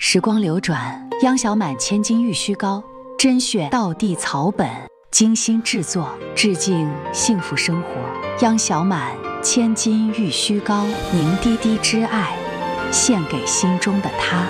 时光流转，央小满千金玉虚膏，甄选道地草本，精心制作，致敬幸福生活。央小满千金玉虚膏，凝滴滴之爱，献给心中的他。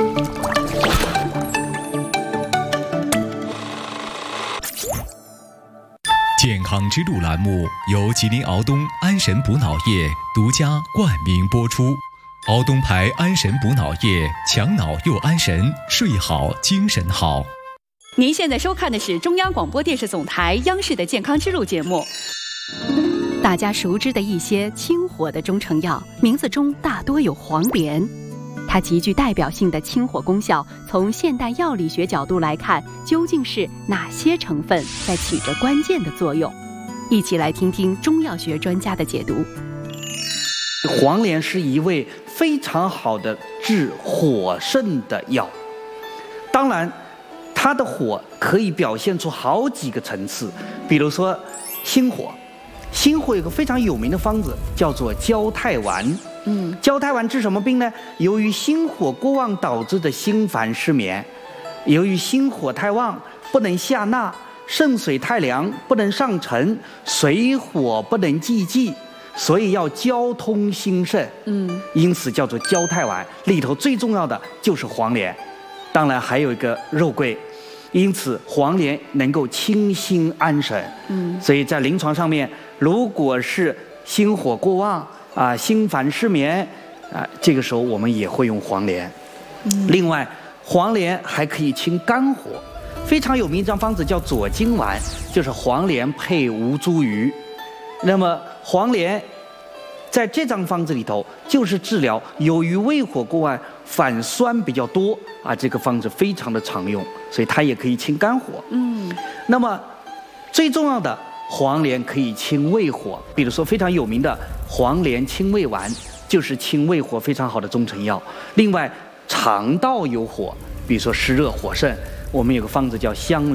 健康之路栏目由吉林敖东安神补脑液独家冠名播出。敖东牌安神补脑液，强脑又安神，睡好精神好。 您现在收看的是中央广播电视总台央视的健康之路节目。大家熟知的一些清火的中成药，名字中大多有黄连。它极具代表性的清火功效，从现代药理学角度来看，究竟是哪些成分在起着关键的作用？一起来听听中药学专家的解读。 黄连是一味非常好的治火盛的药，当然它的火可以表现出好几个层次，比如说心火。心火有个非常有名的方子叫做焦太丸。焦太丸治什么病呢？由于心火过旺导致的心烦失眠，由于心火太旺不能下纳，肾水太凉不能上承，水火不能济济，所以要交通心肾。因此叫做焦太丸。里头最重要的就是黄连，当然还有一个肉桂。因此黄连能够清心安神。所以在临床上面，如果是心火过旺心烦失眠这个时候我们也会用黄连。另外黄连还可以清肝火，非常有名一张方子叫左金丸，就是黄连配吴茱萸。那么黄连在这张方子里头就是治疗由于胃火过旺反酸比较多这个方子非常的常用，所以它也可以清肝火。那么最重要的，黄连可以清胃火，比如说非常有名的黄连清胃丸，就是清胃火非常好的中成药。另外肠道有火，比如说湿热火盛，我们有个方子叫香